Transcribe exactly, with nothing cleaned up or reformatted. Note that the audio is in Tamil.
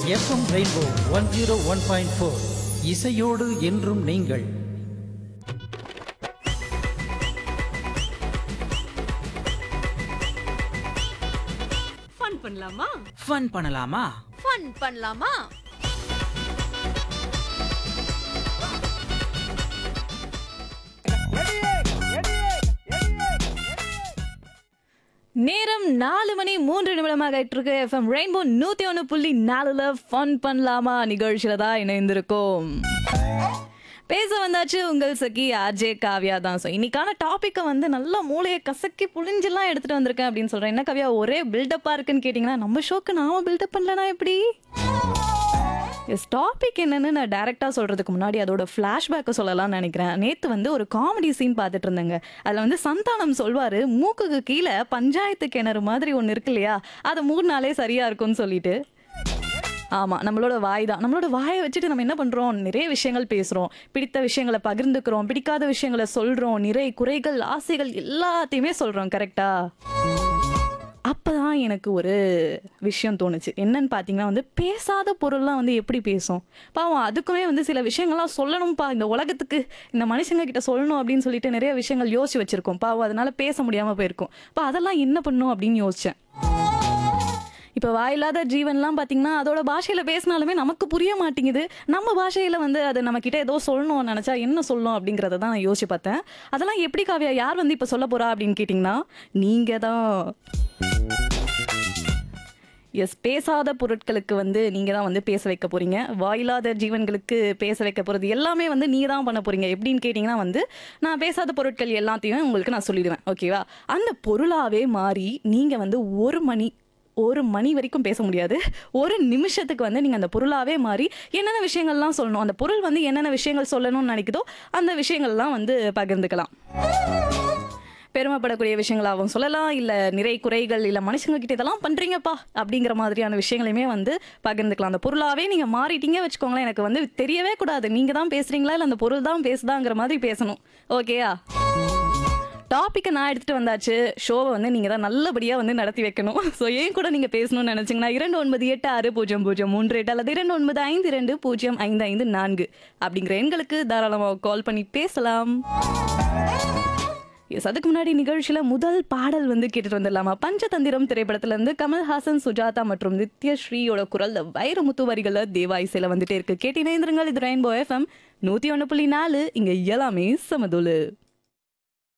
FM rainbow one zero one point four இசையோடு என்றும் நீங்கள். ஃபன் பண்ணலாமா? ஃபன் பண்ணலாமா? ஃபன் பண்ணலாமா? நேரம் நாலு மணி மூன்று நிமிடமாக இருக்கு. எஃப்எம் ரெயின்போ நூத்தி ஒன்று புள்ளி நாலுல ஃபன் பண்ணலாமா நிகழ்ச்சியில தான் இணைந்திருக்கோம். பேச வந்தாச்சு உங்கள் சகி ஆர்ஜே காவ்யா தான். ஸோ இன்னைக்கான டாப்பிக்கை வந்து நல்லா மூளையை கசக்கி புளிஞ்செல்லாம் எடுத்துட்டு வந்திருக்கேன் அப்படின்னு சொல்றேன். என்ன காவ்யா ஒரே பில்டப்பா இருக்குன்னு கேட்டீங்கன்னா, நம்ம ஷோக்கு நாம பில்டப் பண்ணலனா எப்படி? எஸ், டாபிக் என்னன்னு நான் டேரெக்டாக சொல்கிறதுக்கு முன்னாடி அதோட ஃப்ளாஷ்பேக்கை சொல்லலாம்னு நினைக்கிறேன். நேற்று வந்து ஒரு காமெடி சீன் பார்த்துட்டு இருந்தேங்க. அதில் வந்து சந்தானம் சொல்வார், மூக்குக்கு கீழே பஞ்சாயத்து கிணறு மாதிரி ஒன்று இருக்கு இல்லையா, அதை மூடினாலே சரியாக இருக்கும்னு சொல்லிட்டு. ஆமாம், நம்மளோட வாய் தான். நம்மளோட வாயை வச்சுட்டு நம்ம என்ன பண்ணுறோம், நிறைய விஷயங்கள் பேசுகிறோம், பிடித்த விஷயங்களை பகிர்ந்துக்கிறோம், பிடிக்காத விஷயங்களை சொல்கிறோம், நிறை குறைகள் ஆசைகள் எல்லாத்தையுமே சொல்கிறோம். கரெக்டாக? அப்போதான் எனக்கு ஒரு விஷயம் தோணுச்சு. என்னன்னு பார்த்தீங்கன்னா வந்து, பேசாத பொருள்லாம் வந்து எப்படி பேசும் பாவம். அதுக்குமே வந்து சில விஷயங்கள்லாம் சொல்லணும்ப்பா இந்த உலகத்துக்கு, இந்த மனுஷங்க கிட்ட சொல்லணும் அப்படின்னு சொல்லிட்டு நிறைய விஷயங்கள் யோசிச்சு வச்சிருக்கோம் பாவம். அதனால பேச முடியாமல் போயிருக்கும். இப்போ அதெல்லாம் என்ன பண்ணும் அப்படின்னு யோசித்தேன். இப்போ வாயில்லாத ஜீவன்லாம் பார்த்தீங்கன்னா அதோட பாஷையில் பேசினாலுமே நமக்கு புரிய மாட்டேங்குது. நம்ம பாஷையில் வந்து அது நம்மக்கிட்ட ஏதோ சொல்லணும்னு நினச்சா என்ன சொல்லணும் அப்படிங்கிறத தான் நான் யோசிச்சு பார்த்தேன். அதெல்லாம் எப்படி காவியா, யார் வந்து இப்போ சொல்ல போகிறா அப்படின்னு கேட்டிங்கன்னா, நீங்கள் தான். எஸ், பேசாத பொருட்களுக்கு வந்து நீங்கள் தான் வந்து பேச வைக்க போகிறீங்க. வாயில்லாத ஜீவன்களுக்கு பேச வைக்க போகிறது எல்லாமே வந்து நீங்கள் தான் பண்ண போகிறீங்க. எப்படின்னு கேட்டிங்கன்னா வந்து, நான் பேசாத பொருட்கள் எல்லாத்தையும் உங்களுக்கு நான் சொல்லிடுவேன். ஓகேவா? அந்த பொருளாகவே மாறி நீங்கள் வந்து ஒரு மணி ஒரு மணி வரைக்கும் பேச முடியாது. ஒரு நிமிஷத்துக்கு வந்து நீங்கள் அந்த பொருளாகவே மாறி என்னென்ன விஷயங்கள்லாம் சொல்லணும், அந்த பொருள் வந்து என்னென்ன விஷயங்கள் சொல்லணும்னு நினைக்குதோ அந்த விஷயங்கள்லாம் வந்து பகிர்ந்துக்கலாம். பெருமைப்படக்கூடிய விஷயங்களாகவும் சொல்லலாம், இல்லை நிறை குறைகள், இல்லை மனுஷங்க கிட்ட இதெல்லாம் பண்ணுறீங்கப்பா அப்படிங்கிற மாதிரியான விஷயங்களையுமே வந்து பகிர்ந்துக்கலாம். அந்த பொருளாகவே நீங்கள் மாறிட்டீங்க வச்சுக்கோங்களேன், எனக்கு வந்து தெரியவே கூடாது நீங்கள் தான் பேசுகிறீங்களா இல்லை அந்த பொருள் தான் பேசுதாங்கிற மாதிரி பேசணும். ஓகேயா? டாப்பிக்கை நான் எடுத்துகிட்டு வந்தாச்சு. ஷோவை வந்து நீங்கள் தான் நல்லபடியாக வந்து நடத்தி வைக்கணும். ஸோ ஏன் கூட நீங்கள் பேசணும்னு நினச்சிங்கன்னா, இரண்டு ஒன்பது எட்டு ஆறு பூஜ்ஜியம் பூஜ்ஜியம் மூன்று எட்டு அல்லது இரண்டு ஒன்பது ஐந்து இரண்டு பூஜ்ஜியம் ஐந்து ஐந்து நான்கு அப்படிங்கிற எண்களுக்கு தாராளமாக கால் பண்ணி பேசலாம். எஸ், அதுக்கு முன்னாடி நிகழ்ச்சியில் முதல் பாடல் வந்து கேட்டுட்டு வந்துடலாமா? பஞ்சதந்திரம் திரைப்படத்திலேருந்து கமல்ஹாசன், சுஜாதா மற்றும் நித்யஸ்ரீயோட குரல்ல வைரமுத்து வரிகளில் தேவா இசையில் வந்துட்டே இருக்கு. கேட்டு இணைந்திருங்கள். இது ரெயின்போ எஃப்எம் நூற்றி ஒன்று புள்ளி நாலு. இங்கே எல்லாமே சமதுலு.